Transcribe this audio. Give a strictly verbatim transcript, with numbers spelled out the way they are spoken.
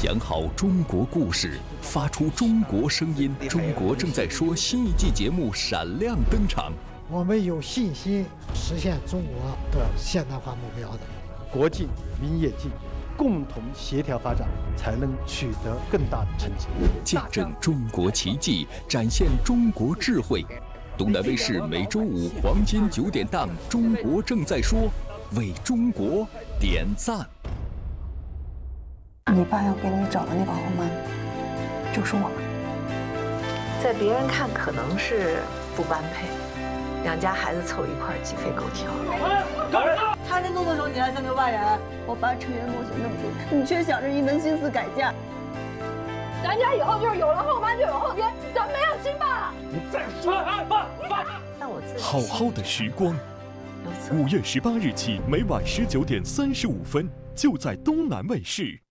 讲好中国故事，发出中国声音。中国正在说新一季节目闪亮登场。 我们有信心实现中国的现代化目标的。 国进民也进，共同协调发展，才能取得更大的成绩。 见证中国奇迹，展现中国智慧。东南卫视每周五黄金九点档《中国正在说》，为中国点赞。 你爸要给你找的那个后妈，就是我。 在别人看可能是不般配，两家孩子凑一块鸡飞狗跳。 他这弄的时候，你还想着外人？ 我爸成员磨损那么多，你却想着一门心思改嫁。 咱家以后就是有了后妈就有后爹，咱没有亲爸了。 你再说爸爸。 但我自己好好的时光，五月十八日起，每晚十九点三十五分，就在东南卫视。